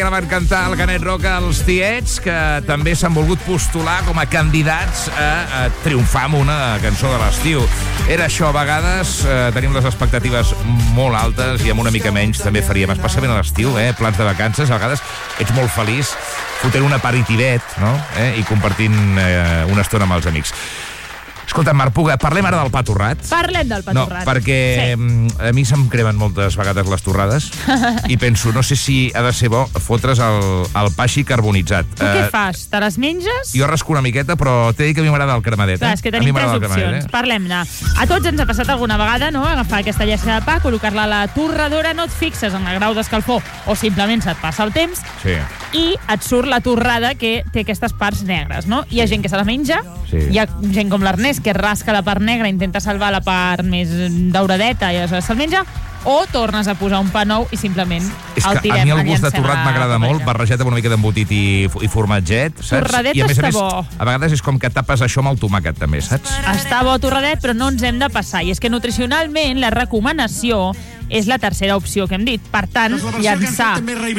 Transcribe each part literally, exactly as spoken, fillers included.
Que la van cantar el Canet Roca als tiets, que també s'han volgut postular com a candidats a, a triomfar amb una cançó de l'estiu. Era això, a vegades eh, tenim les expectatives molt altes i amb una mica menys també faríem, especialment a l'estiu, eh, plans de vacances. A vegades ets molt feliç fotent un aperitivet, no? eh, i compartint eh, una estona amb els amics. Escolta, Marc Puga, parlem ara del pa torrat. Parlem del pa no, torrat. Perquè sí. a mi se'm cremen moltes vegades les torrades i penso, no sé si ha de ser bo fotre's el, el pa així carbonitzat. Tu uh, què fas? Te les menges? Jo rasco una miqueta, però t'he dit que a mi m'agrada el cremadet. Clar, és que tenim tres opcions. Eh? Parlem-ne. A tots ens ha passat alguna vegada, no?, agafar aquesta lleça de pa, col·locar-la a la torradora, no et fixes en el grau d'escalfor o simplement se't passa el temps sí. i et surt la torrada que té aquestes parts negres, no? Hi ha gent que se la menja, sí. hi ha gent com l'Ernest que rasca la part negra, intenta salvar la part més dauradeta i aleshores se'l menja, o tornes a posar un pa nou i simplement és el tirem. És que a mi el gust de torrat m'agrada molt, barrejat amb una mica d'embotit i, i formatget, saps? Torradet I a més està a més, bo. A vegades és com que tapes això amb el tomàquet també, saps? Està bo torradet, però no ens hem de passar. I és que nutricionalment la recomanació és la tercera opció que hem dit. Per tant, llançar,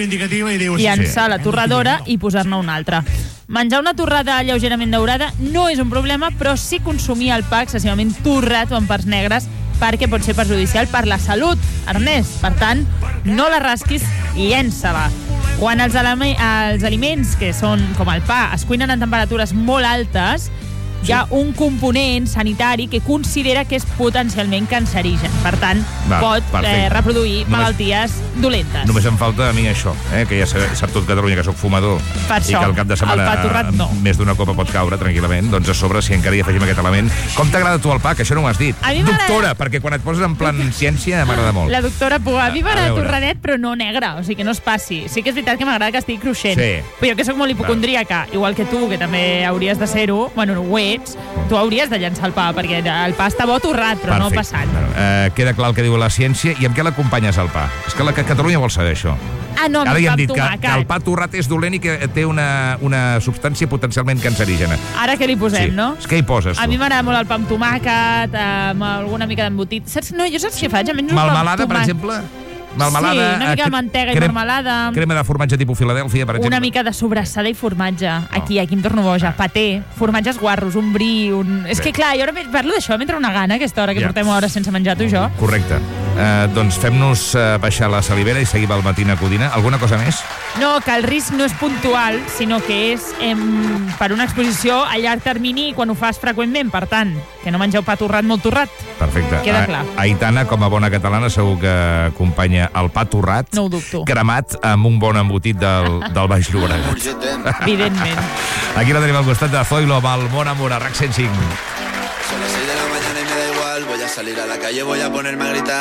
llançar la torradora i posar-ne una altra. Menjar una torrada lleugerament daurada no és un problema, però sí consumir el pa excessivament torrat o en parts negres perquè pot ser perjudicial per la salut, Ernest. Per tant, no la rasquis i llença-la. Quan els, els aliments, que són com el pa, es cuinen a temperatures molt altes, hi ha un component sanitari que considera que és potencialment cancerigen. Per tant, Va, pot eh, reproduir només, malalties dolentes. Només em falta a mi això, eh, que ja sap tot Catalunya que sóc fumador per i això, que al cap de setmana torrat, no. més d'una copa pot caure tranquil·lament. Doncs a sobre, si encara hi afegim aquest element... Com t'agrada tu el pa? Que això no ho has dit. Doctora, perquè quan et poses en plan ciència m'agrada molt. La doctora Puga, a mi m'agrada torradet, però no negre, o sigui que no es passi. Sí que és veritat que m'agrada que estigui cruixent. Sí. Però jo que sóc molt hipocondríaca, igual que tu, que també hauries de ser-ho, bueno, no ho ets, tu hauries de llançar el pa, perquè el pa està bo torrat, però Perfecte. no passant. Bueno, eh, queda clar el que diu la ciència. I amb què l'acompanyes el pa? És que la que Catalunya vol saber això. Ah, no, Ara ja hem dit que, tomàquet. que el pa torrat és dolent i que té una, una substància potencialment cancerígena. Ara què li posem, sí. no? Què hi poses, tu? A mi m'agrada molt el pa amb tomàquet, amb alguna mica d'embotit. Saps? No, jo saps què faig? Malmelada, per exemple? Malmelada, sí, una mica de mantega i crem, marmelada. Crema de formatge tipus Filadèlfia, per exemple. Una mica de sobrassada i formatge. Aquí, aquí em torno boja. Paté, formatges guarros, un brie... Un... És que clar, jo ara parlo d'això mentre una gana, aquesta hora que ja. portem hores sense menjar tu i jo. Correcte. Uh, doncs fem-nos uh, baixar la salivera i seguim al Matina Codina. Alguna cosa més? No, que el risc no és puntual, sinó que és em, per una exposició a llarg termini quan ho fas freqüentment. Per tant, que no mengeu pa torrat molt torrat. Perfecte. Queda clar. A, Aitana, com a bona catalana, segur que acompanya el pa torrat no ho dubto. cremat amb un bon embotit del, del Baix Llobregat. Evidentment. Aquí la tenim al costat de Zoilo amb el Mon Amor a RAC cent cinc. Son las seis de la mañana y me da igual. Voy a salir a la calle, voy a ponerme a gritar.